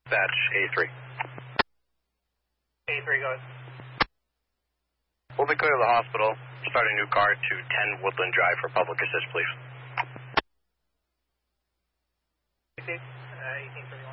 Batch A3. A3, go ahead. We'll be clear of the hospital. Start a new car to 10 Woodland Drive for public assist, please. 18